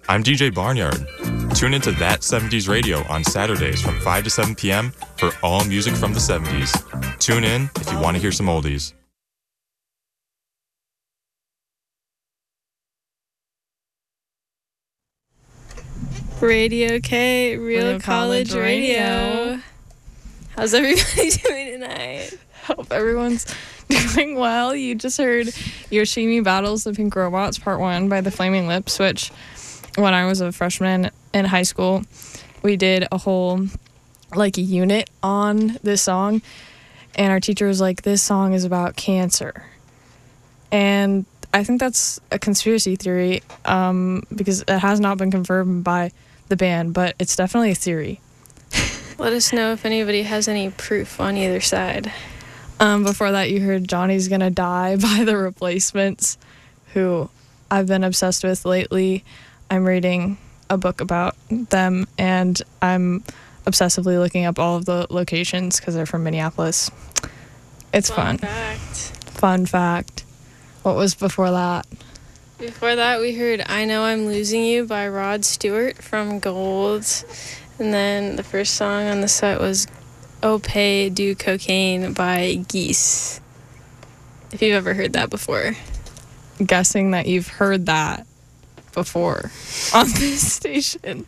I'm DJ Barnyard. Tune into That 70s Radio on Saturdays from 5 to 7 p.m. for all music from the 70s. Tune in if you want to hear some oldies. Radio K, Real College Radio. How's everybody doing tonight? Hope everyone's doing well. You just heard Yoshimi Battles the Pink Robots Part 1 by the Flaming Lips, which when I was a freshman in high school, we did a whole unit on this song, and our teacher was like, this song is about cancer. And I think that's a conspiracy theory because it has not been confirmed by the band, but it's definitely a theory. Let us know if anybody has any proof on either side. Before that, you heard Johnny's Gonna Die by The Replacements, who I've been obsessed with lately. I'm reading a book about them, and I'm obsessively looking up all of the locations because they're from Minneapolis. It's fun. Fun fact. What was before that? Before that, we heard I Know I'm Losing You by Rod Stewart from Gold. And then the first song on the set was Opay Do Cocaine by Geese. If you've ever heard that before. Guessing that you've heard that before on this station.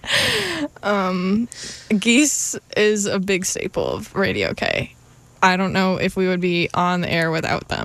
Geese is a big staple of Radio K. I don't know if we would be on the air without them.